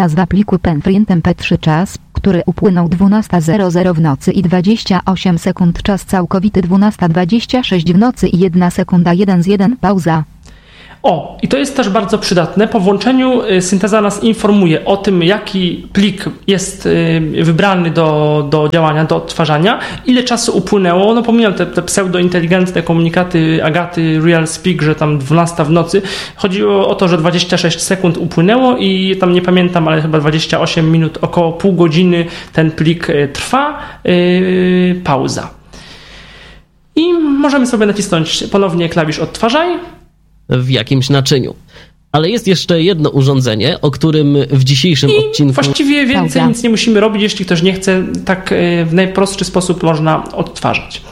Nazwa pliku PenFriend MP3 czas, który upłynął 12:00 w nocy i 28 sekund. Czas całkowity 12:26 w nocy i 1 sekunda 1:1 pauza. O, i to jest też bardzo przydatne. Po włączeniu synteza nas informuje o tym, jaki plik jest wybrany do działania, do odtwarzania, ile czasu upłynęło. No pomijam te pseudointeligentne komunikaty Agaty Real Speak, że tam 12 w nocy. Chodziło o to, że 26 sekund upłynęło i tam nie pamiętam, ale chyba 28 minut, około pół godziny ten plik trwa. Pauza. I możemy sobie nacisnąć ponownie klawisz odtwarzaj. W jakimś naczyniu. Ale jest jeszcze jedno urządzenie, o którym w dzisiejszym odcinku... Właściwie więcej nic nie musimy robić, jeśli ktoś nie chce, tak w najprostszy sposób można odtwarzać.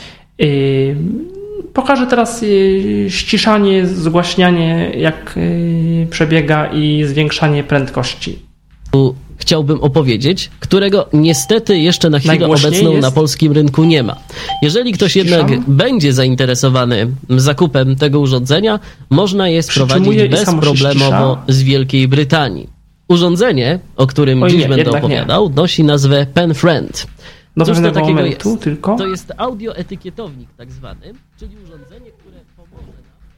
Pokażę teraz ściszanie, zgłaśnianie, jak przebiega i zwiększanie prędkości. Chciałbym opowiedzieć, którego niestety jeszcze na chwilę obecną na polskim rynku nie ma. Jeżeli ktoś jednak będzie zainteresowany zakupem tego urządzenia, można je sprowadzić bezproblemowo z Wielkiej Brytanii. Urządzenie, o którym dziś będę opowiadał, nosi nazwę PenFriend. Cóż to takiego jest? To jest audioetykietownik tak zwany, czyli urządzenie, które pomoże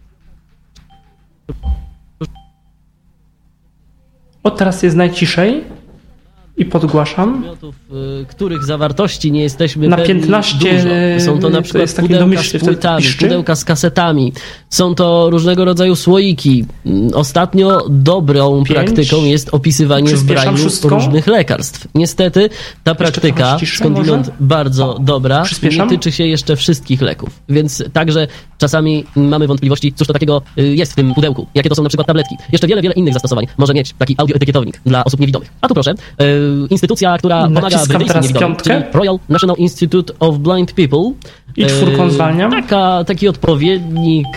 nam... teraz jest najciszej. I podgłaszam. Których zawartości nie jesteśmy na 15 dużo. Są to na przykład pudełka z płytami, pudełka z kasetami. Są to różnego rodzaju słoiki. Ostatnio dobrą praktyką jest opisywanie w brailu różnych lekarstw. Niestety ta praktyka, skądinąd bardzo dobra, nie tyczy się jeszcze wszystkich leków. Więc także czasami mamy wątpliwości, cóż to takiego jest w tym pudełku. Jakie to są na przykład tabletki. Jeszcze wiele innych zastosowań może mieć taki audioetykietownik dla osób niewidomych. A tu proszę, instytucja, która pomaga brytyjskim niewidomym, czyli Royal National Institute of Blind People. I czwórką zwalniam. Taki odpowiednik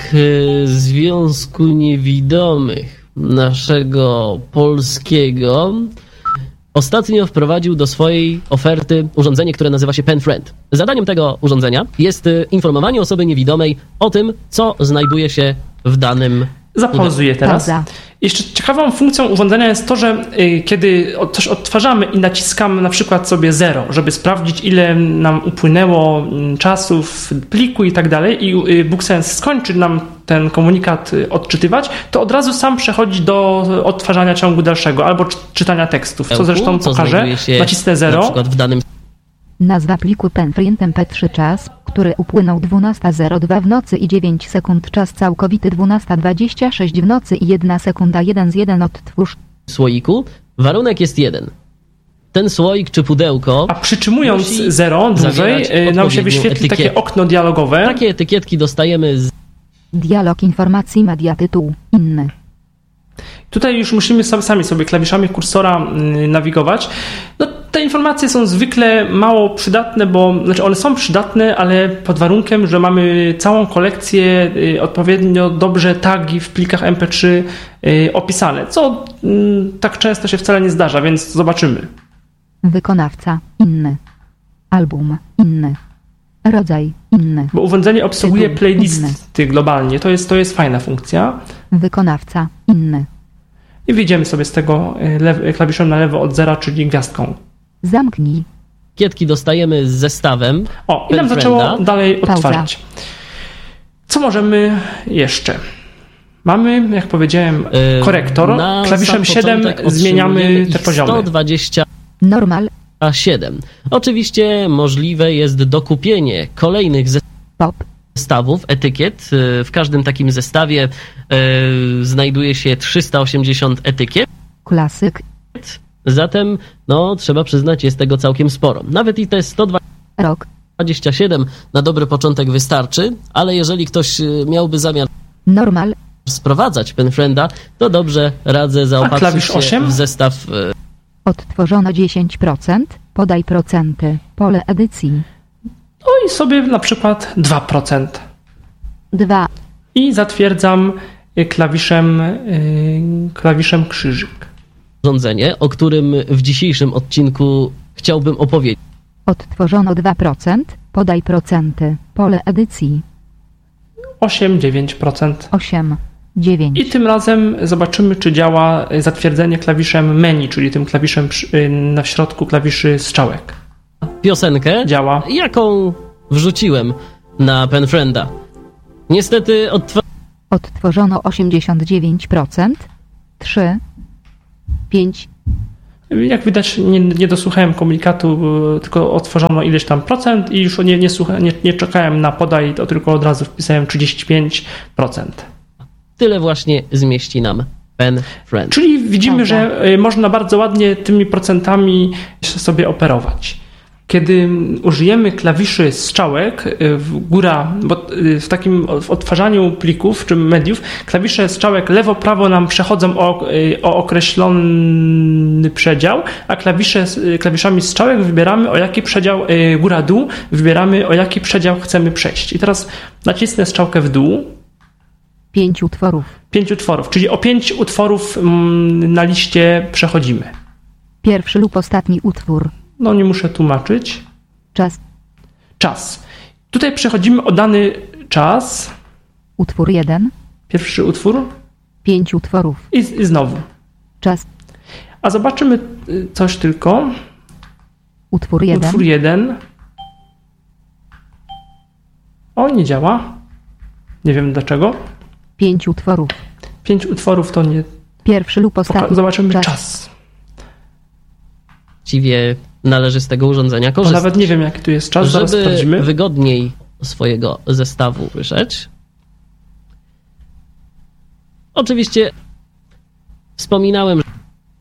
Związku Niewidomych naszego polskiego ostatnio wprowadził do swojej oferty urządzenie, które nazywa się PenFriend. Zadaniem tego urządzenia jest informowanie osoby niewidomej o tym, co znajduje się w danym Zapauzuję teraz. Jeszcze ciekawą funkcją urządzenia jest to, że kiedy coś odtwarzamy i naciskamy na przykład sobie 0, żeby sprawdzić, ile nam upłynęło czasu w pliku i tak dalej, i BookSense skończy nam ten komunikat odczytywać, to od razu sam przechodzi do odtwarzania ciągu dalszego albo czytania tekstów, co zresztą pokażę. Nacisnę 0. Na przykład w danym... Nazwa pliku PenFriend MP3 czas, który upłynął 12:02 w nocy i 9 sekund. Czas całkowity 12:26 w nocy i 1 sekunda 1:1 odtwórz. Słoiku warunek jest jeden. Ten słoik czy pudełko... A przytrzymując 0 dłużej, nam się wyświetli takie okno dialogowe. Takie etykietki dostajemy z... Dialog informacji media tytuł inny. Tutaj już musimy sami sobie klawiszami kursora nawigować. No, te informacje są zwykle mało przydatne, znaczy one są przydatne, ale pod warunkiem, że mamy całą kolekcję, odpowiednio dobrze tagi w plikach MP3 opisane, co tak często się wcale nie zdarza, więc zobaczymy. Wykonawca inny. Album inny. Rodzaj inny. Bo urządzenie obsługuje playlisty globalnie. To jest fajna funkcja. Wykonawca inny. I wyjdziemy sobie z tego klawiszem na lewo od 0, czyli gwiazdką. Zamknij. Etykietki dostajemy z zestawem. I nam zaczęło dalej odtwarzać. Co możemy jeszcze? Mamy, jak powiedziałem, korektor. Klawiszem 7 zmieniamy te poziomy. 120 normal. 7. Oczywiście możliwe jest dokupienie kolejnych zestawów etykiet. W każdym takim zestawie znajduje się 380 etykiet. Klasyk. Zatem, trzeba przyznać, jest tego całkiem sporo. Nawet i te 127 na dobry początek wystarczy, ale jeżeli ktoś miałby zamiar normal sprowadzać PenFrienda, to dobrze radzę zaopatrzyć się 8? w zestaw. Odtworzono 10%, podaj procenty, pole edycji. I sobie na przykład 2%. 2. I zatwierdzam klawiszem krzyżyk. Urządzenie, o którym w dzisiejszym odcinku chciałbym opowiedzieć. Odtworzono 2%, podaj procenty, pole edycji. 8-9%. 8. 9. I tym razem zobaczymy, czy działa zatwierdzenie klawiszem menu, czyli tym klawiszem na środku klawiszy strzałek. Piosenkę, Działa. jaką wrzuciłem na PenFrienda. Niestety Odtworzono 89%. 3. 5. Jak widać, nie dosłuchałem komunikatu, tylko otworzono ileś tam procent i już nie czekałem na podaj, to tylko od razu wpisałem 35%. tyle właśnie zmieści nam PenFriend. Czyli widzimy, że można bardzo ładnie tymi procentami sobie operować. Kiedy użyjemy klawiszy strzałek bo w odtwarzaniu plików czy mediów, klawisze strzałek lewo-prawo nam przechodzą o określony przedział, a klawiszami strzałek wybieramy, o jaki przedział góra-dół, wybieramy, o jaki przedział chcemy przejść. I teraz nacisnę strzałkę w dół. 5 utworów. 5 utworów, czyli o 5 utworów na liście przechodzimy. Pierwszy lub ostatni utwór. No nie muszę tłumaczyć. Czas. Tutaj przechodzimy o dany czas. Utwór 1. Pierwszy utwór. 5 utworów. I znowu. Czas. A zobaczymy coś tylko. Utwór 1. Utwór 1. O, nie działa. Nie wiem dlaczego. 5 utworów. 5 utworów to nie... Pierwszy lub ostatni. Zobaczymy czas. Właściwie należy z tego urządzenia korzystać. Bo nawet nie wiem, jaki tu jest czas, zaraz Żeby sprawdzimy. wygodniej swojego zestawu słyszeć. Oczywiście wspominałem, że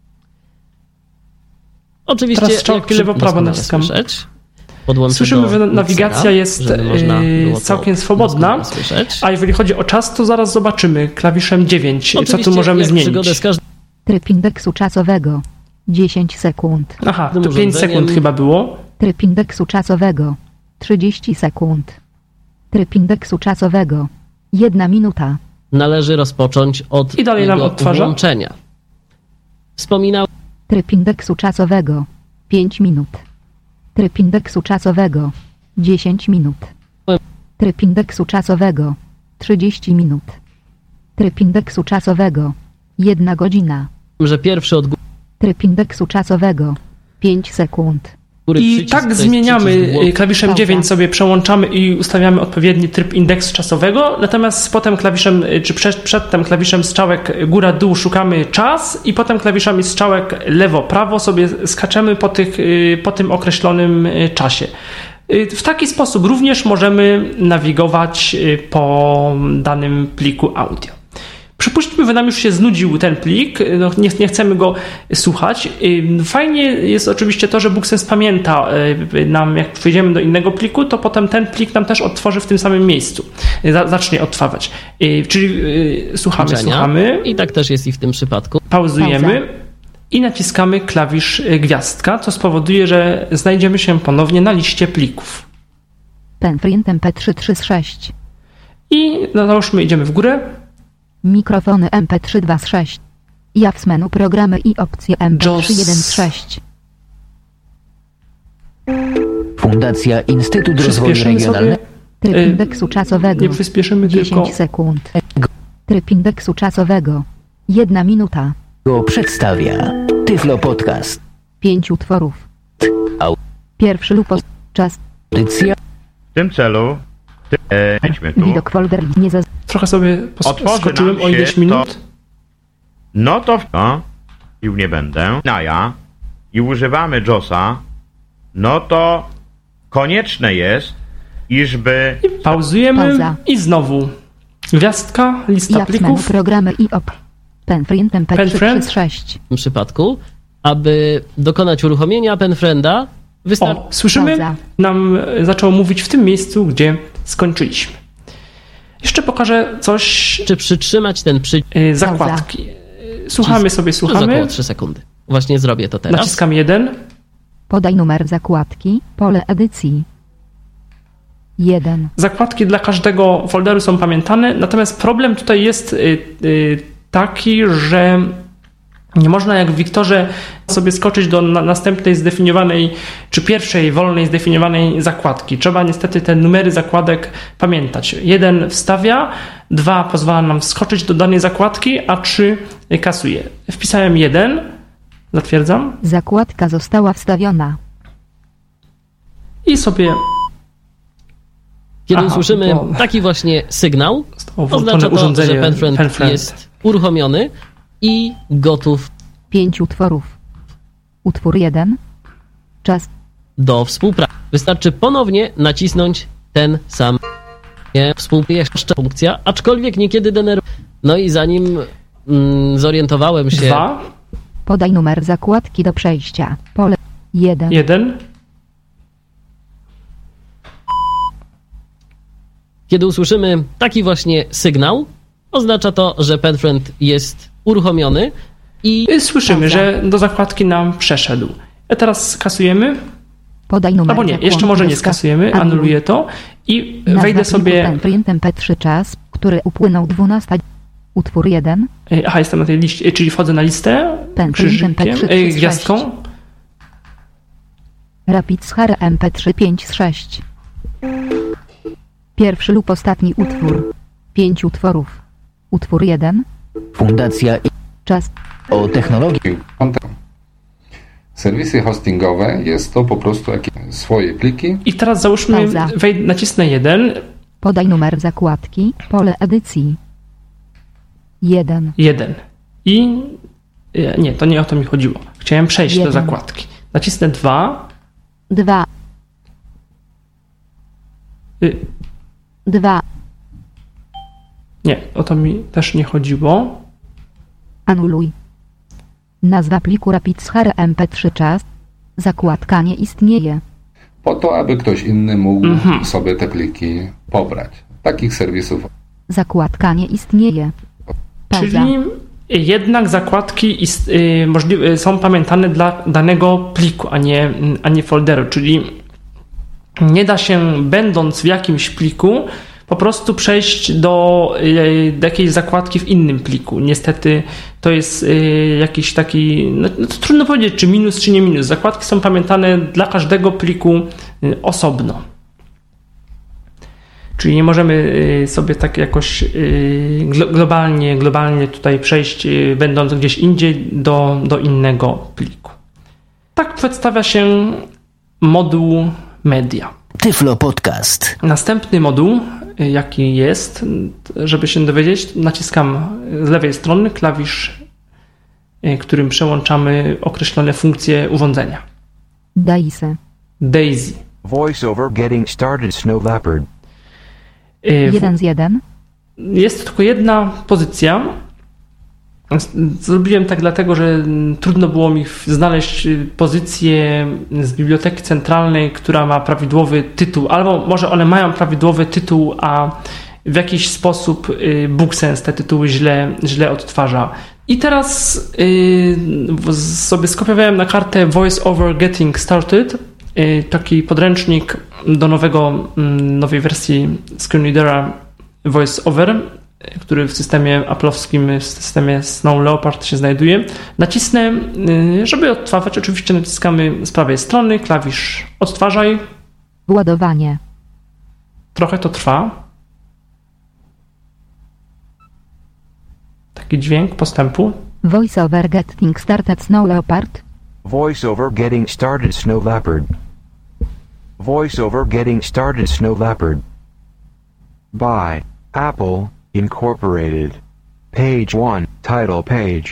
Teraz strzałki lewo-prawo naciskam. Słyszymy, że nawigacja jest całkiem swobodna, a jeżeli chodzi o czas, to zaraz zobaczymy klawiszem 9, co tu możemy zmienić. Tryb indeksu czasowego. 10 sekund. Aha, to 5 sekund chyba było. Tryb indeksu czasowego. 30 sekund. Tryb indeksu czasowego. 1 minuta. Należy rozpocząć od I dalej nam odtwarza. włączenia. Wspominałem. Tryb indeksu czasowego. 5 minut. Tryb indeksu czasowego. 10 minut. Tryb indeksu czasowego. 30 minut. Tryb indeksu czasowego. 1 godzina. Że pierwszy od Tryb indeksu czasowego. 5 sekund. góry I przycisk, tak to jest zmieniamy przycisk klawiszem Pauza. 9 sobie przełączamy i ustawiamy odpowiedni tryb indeksu czasowego, natomiast potem klawiszem, czy przedtem klawiszem strzałek góra-dół szukamy czas i potem klawiszami strzałek lewo-prawo sobie skaczemy po tym określonym czasie. W taki sposób również możemy nawigować po danym pliku audio. Przypuśćmy, że nam już się znudził ten plik, no nie chcemy go słuchać. Fajnie jest oczywiście to, że BookSense pamięta nam, jak przejdziemy do innego pliku, to potem ten plik nam też odtworzy w tym samym miejscu. Zacznie odtwarzać. Czyli słuchamy. I tak też jest i w tym przypadku. Pauzujemy i naciskamy klawisz gwiazdka, co spowoduje, że znajdziemy się ponownie na liście plików. PenFriend MP336. I załóżmy, idziemy w górę. Mikrofony MP326. Ja z menu programy i opcje MP316. Fundacja Instytut Rozwoju Przyspieszymy Regionalnego. sobie. Tryb indeksu czasowego. Nie przyspieszymy 10 tylko. sekund. Tryb indeksu czasowego. 1 minuta. Przedstawia Tyflo Podcast. 5 utworów. Pierwszy lub czas. Audycja W tym celu wejdźmy tu. Widok folder nie za... Trochę sobie Otworzy skoczyłem nam o ileś się minut. No to już nie będę. I używamy JOSa, no to konieczne jest, iżby Pauzujemy Pauza. i znowu gwiazdka, lista Ja z menu plików. programy i PenFriend MP336. W tym przypadku, aby dokonać uruchomienia PenFrienda, wystarczy. O, słyszymy? Pauza. Nam zaczął mówić w tym miejscu, gdzie skończyliśmy. Jeszcze pokażę coś. Czy przytrzymać ten przycisk Zakładki. Słuchamy sobie, przez około słuchamy. 3 sekundy. Właśnie zrobię to teraz. Naciskam 1. Podaj numer zakładki. Pole edycji. 1. Zakładki dla każdego folderu są pamiętane, natomiast problem tutaj jest taki, że Nie można jak w Wiktorze sobie skoczyć do następnej zdefiniowanej, czy pierwszej wolnej zdefiniowanej zakładki. Trzeba niestety te numery zakładek pamiętać. 1 wstawia, 2 pozwala nam wskoczyć do danej zakładki, a 3 kasuje. Wpisałem 1, zatwierdzam. Zakładka została wstawiona. I sobie... Kiedy usłyszymy taki właśnie sygnał, oznacza to, że PenFriend jest uruchomiony i gotów 5 utworów. Utwór 1. Czas. Do współpracy. Wystarczy ponownie nacisnąć ten sam. Jeszcze funkcja, aczkolwiek niekiedy denerwuje. No i zanim zorientowałem się... 2. Podaj numer zakładki do przejścia. Pole 1. 1. Kiedy usłyszymy taki właśnie sygnał, oznacza to, że PenFriend jest uruchomiony i... Słyszymy, że do zakładki nam przeszedł. A teraz skasujemy. Podaj numer Albo nie, jeszcze może nie skasujemy, anuluję to i wejdę sobie... PenFriend MP3 czas, który upłynął 12. Utwór 1. Aha, jestem na tej liście, czyli wchodzę na listę krzyżykiem, gwiazdką. Rapid Schar MP3 5 z 6. Pierwszy lub ostatni utwór. 5 utworów. Utwór 1. Fundacja i Czas. o technologii. Serwisy hostingowe jest to po prostu jakieś swoje pliki. I teraz załóżmy, nacisnę 1. Podaj numer zakładki. Pole edycji. 1. 1. I... Nie, to nie o to mi chodziło. Chciałem przejść 1. do zakładki. Nacisnę 2. 2. 2. Nie, o to mi też nie chodziło. Anuluj. Nazwa pliku Rapid Schar MP3 czas. Zakładka nie istnieje. Po to, aby ktoś inny mógł sobie te pliki pobrać. Takich serwisów. Zakładka nie istnieje. Pauza. Czyli jednak zakładki są pamiętane dla danego pliku, a nie folderu. Czyli nie da się, będąc w jakimś pliku, po prostu przejść do jakiejś zakładki w innym pliku. Niestety to jest jakiś taki, no to trudno powiedzieć, czy minus, czy nie minus. Zakładki są pamiętane dla każdego pliku osobno. Czyli nie możemy sobie tak jakoś globalnie tutaj przejść, będąc gdzieś indziej, do innego pliku. Tak przedstawia się moduł media. Tyflo Podcast. Następny moduł, jaki jest, żeby się dowiedzieć, naciskam z lewej strony klawisz, którym przełączamy określone funkcje urządzenia. Daisy. Voiceover getting started Snow Leopard. 1 z 1. Jest tylko jedna pozycja. Zrobiłem tak dlatego, że trudno było mi znaleźć pozycję z biblioteki centralnej, która ma prawidłowy tytuł, albo może one mają prawidłowy tytuł, a w jakiś sposób BookSense te tytuły źle odtwarza. I teraz sobie skopiowałem na kartę VoiceOver Getting Started, taki podręcznik do nowej wersji Screenreadera VoiceOver, który w systemie Apple'owskim, w systemie Snow Leopard się znajduje. Nacisnę, żeby odtwarzać, oczywiście naciskamy z prawej strony klawisz odtwarzaj. Ładowanie. Trochę to trwa. Taki dźwięk postępu. VoiceOver Getting Started Snow Leopard. VoiceOver getting started Snow Leopard. VoiceOver getting started Snow Leopard. By Apple Incorporated. Page 1, title page.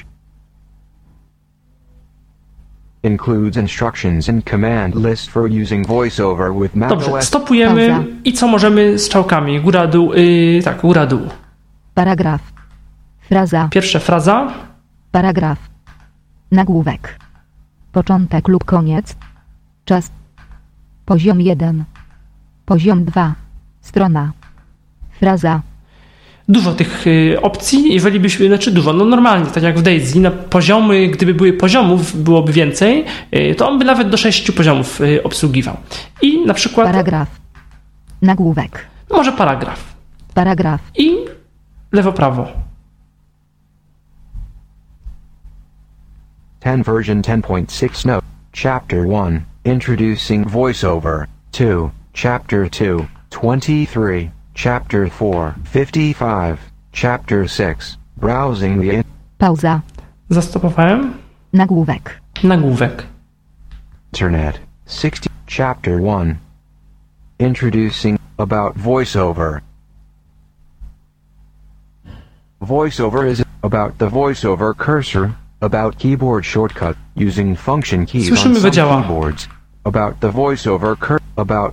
Includes instructions and command list for using VoiceOver with macOS. Dobrze, stopujemy i co możemy z strzałkami? Góra, dół, góra, dół. Paragraf. Fraza. Pierwsza fraza. Paragraf. Nagłówek. Początek lub koniec. Czas. Poziom 1. Poziom 2. Strona. Fraza. Dużo tych opcji, jeżeli byśmy, dużo, normalnie, tak jak w Daisy, na poziomy, gdyby były poziomów, byłoby więcej, to on by nawet do 6 poziomów obsługiwał. I na przykład... Paragraf. Nagłówek. Może paragraf. Paragraf. I lewo-prawo. 10 version 10.6 note. Chapter 1, Introducing VoiceOver. 2, Chapter 2, 23. Chapter 4, 55. Chapter 6, Browsing the Pauza. Zastopowałem. Nagłówek. Nagłówek. Internet. 60. Chapter 1, Introducing about VoiceOver. VoiceOver is about the VoiceOver cursor, about keyboard shortcut, using function keys Słyszymy on some wydziała. keyboards, about the VoiceOver about